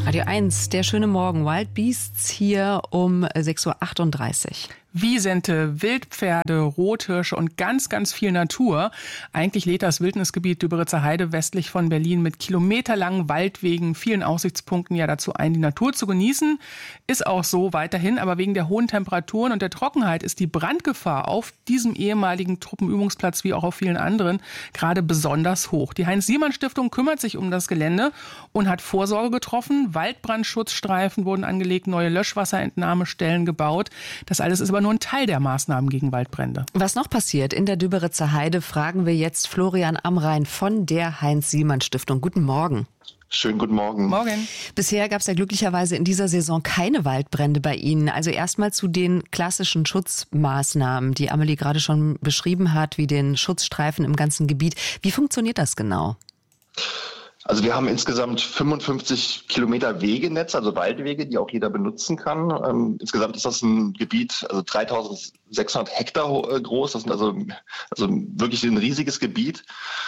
Radio 1, der schöne Morgen. Wild Beasts hier um 6.38 Uhr. Wiesente, Wildpferde, Rothirsche und ganz, ganz viel Natur. Eigentlich lädt das Wildnisgebiet Düberitzer Heide westlich von Berlin mit kilometerlangen Waldwegen, vielen Aussichtspunkten ja dazu ein, die Natur zu genießen. Ist auch so weiterhin, aber wegen der hohen Temperaturen und der Trockenheit ist die Brandgefahr auf diesem ehemaligen Truppenübungsplatz wie auch auf vielen anderen gerade besonders hoch. Die Heinz-Siemann-Stiftung kümmert sich um das Gelände und hat Vorsorge getroffen. Waldbrandschutzstreifen wurden angelegt, neue Löschwasserentnahmestellen gebaut. Das alles ist aber nur ein Teil der Maßnahmen gegen Waldbrände. Was noch passiert in der Düberitzer Heide, fragen wir jetzt Florian Amrain von der Heinz-Siemann-Stiftung. Guten Morgen. Schönen guten Morgen. Morgen. Bisher gab es ja glücklicherweise in dieser Saison keine Waldbrände bei Ihnen. Also erstmal zu den klassischen Schutzmaßnahmen, die Amelie gerade schon beschrieben hat, wie den Schutzstreifen im ganzen Gebiet. Wie funktioniert das genau? Also wir haben insgesamt 55 Kilometer Wegenetz, also Waldwege, die auch jeder benutzen kann. Insgesamt ist das ein Gebiet, also 3600 Hektar groß. Das ist also wirklich ein riesiges Gebiet.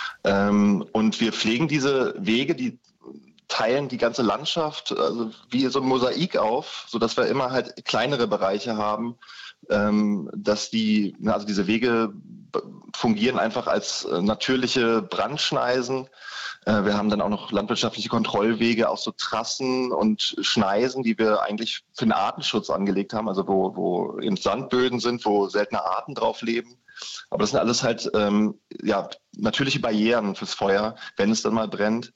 Und wir pflegen diese Wege, die teilen die ganze Landschaft also wie so ein Mosaik auf, sodass wir immer halt kleinere Bereiche haben, dass diese Wege fungieren einfach als natürliche Brandschneisen. Wir haben dann auch noch landwirtschaftliche Kontrollwege, auch so Trassen und Schneisen, die wir eigentlich für den Artenschutz angelegt haben, also wo eben Sandböden sind, wo seltene Arten drauf leben. Aber das sind alles halt natürliche Barrieren fürs Feuer, wenn es dann mal brennt.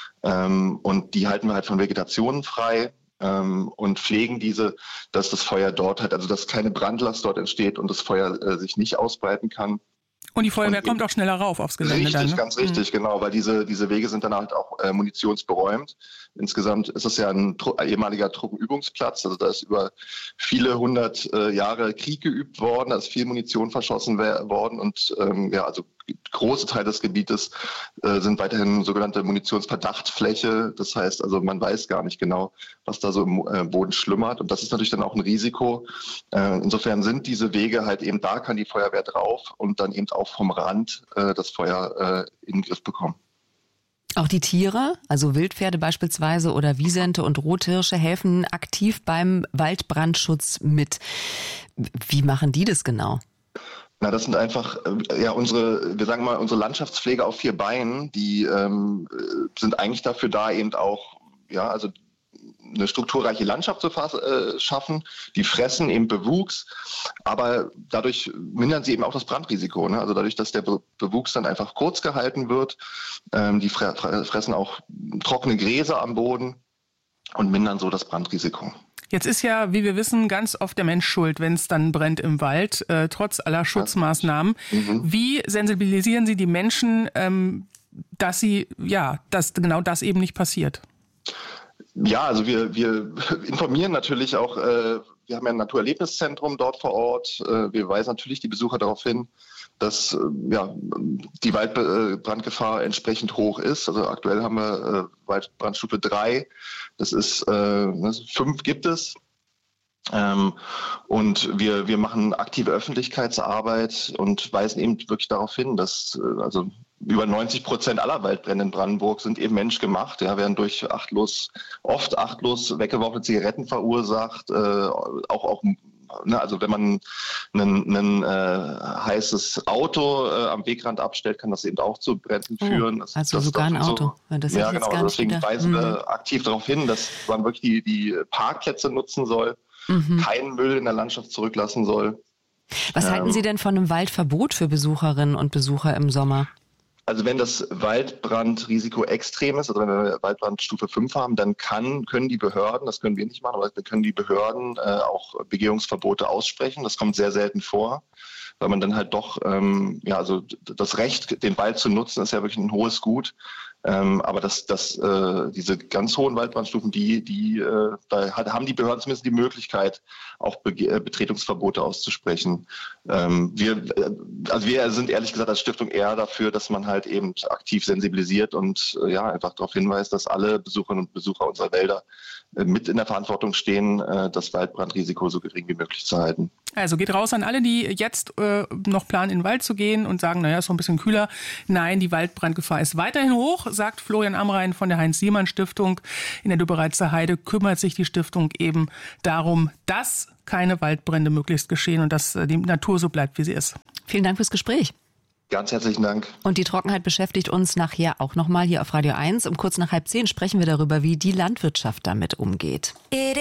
Und die halten wir halt von Vegetation frei und pflegen diese, dass das Feuer dort halt, also dass keine Brandlast dort entsteht und das Feuer sich nicht ausbreiten kann. Und die Feuerwehr kommt auch schneller rauf aufs Gelände. Richtig, dann, ne? Ganz richtig, genau, weil diese Wege sind dann halt auch munitionsberäumt. Insgesamt ist es ja ein ehemaliger Truppenübungsplatz, also da ist über viele hundert Jahre Krieg geübt worden, da ist viel Munition verschossen worden und also große Teile des Gebietes sind weiterhin sogenannte Munitionsverdachtfläche. Das heißt also, man weiß gar nicht genau, was da so im Boden schlummert. Und das ist natürlich dann auch ein Risiko. Insofern sind diese Wege halt eben, da kann die Feuerwehr drauf und dann eben auch vom Rand das Feuer in den Griff bekommen. Auch die Tiere, also Wildpferde beispielsweise oder Wiesente und Rothirsche, helfen aktiv beim Waldbrandschutz mit. Wie machen die das genau? Na, das sind einfach unsere Landschaftspflege auf 4 Beinen, die sind eigentlich dafür da, eben auch eine strukturreiche Landschaft zu schaffen. Die fressen eben Bewuchs, aber dadurch mindern sie eben auch das Brandrisiko. Ne? Also dadurch, dass der Bewuchs dann einfach kurz gehalten wird, die fressen auch trockene Gräser am Boden und mindern so das Brandrisiko. Jetzt ist ja, wie wir wissen, ganz oft der Mensch schuld, wenn es dann brennt im Wald, trotz aller Schutzmaßnahmen. Wie sensibilisieren Sie die Menschen, dass genau das eben nicht passiert? Ja, also wir informieren natürlich auch, wir haben ja ein Naturerlebniszentrum dort vor Ort. Wir weisen natürlich die Besucher darauf hin, dass die Waldbrandgefahr entsprechend hoch ist. Also aktuell haben wir Waldbrandstufe 3, das ist 5 gibt es. Und wir machen aktive Öffentlichkeitsarbeit und weisen eben wirklich darauf hin, dass über 90% aller Waldbrände in Brandenburg sind eben menschgemacht, werden durch oft achtlos weggeworfene Zigaretten verursacht, also wenn man ein heißes Auto am Wegrand abstellt, kann das eben auch zu Bränden führen. Sogar ein Auto. Ja, genau. Deswegen weisen wir aktiv darauf hin, dass man wirklich die Parkplätze nutzen soll, keinen Müll in der Landschaft zurücklassen soll. Was halten Sie denn von einem Waldverbot für Besucherinnen und Besucher im Sommer? Also wenn das Waldbrandrisiko extrem ist, also wenn wir Waldbrandstufe 5 haben, dann können die Behörden, das können wir nicht machen, aber dann können die Behörden auch Begehungsverbote aussprechen. Das kommt sehr selten vor, weil man dann halt doch, das Recht, den Wald zu nutzen, ist ja wirklich ein hohes Gut. Aber diese ganz hohen Waldbrandstufen, da haben die Behörden zumindest die Möglichkeit, auch Betretungsverbote auszusprechen. Wir sind ehrlich gesagt als Stiftung eher dafür, dass man halt eben aktiv sensibilisiert und einfach darauf hinweist, dass alle Besucherinnen und Besucher unserer Wälder mit in der Verantwortung stehen, das Waldbrandrisiko so gering wie möglich zu halten. Also geht raus an alle, die jetzt noch planen, in den Wald zu gehen und sagen, ist noch ein bisschen kühler. Nein, die Waldbrandgefahr ist weiterhin hoch. sagt Florian Amrain von der Heinz-Siemann-Stiftung. In der Lübberitzer Heide kümmert sich die Stiftung eben darum, dass keine Waldbrände möglichst geschehen und dass die Natur so bleibt, wie sie ist. Vielen Dank fürs Gespräch. Ganz herzlichen Dank. Und die Trockenheit beschäftigt uns nachher auch nochmal hier auf Radio 1. Um kurz nach 9:30 sprechen wir darüber, wie die Landwirtschaft damit umgeht.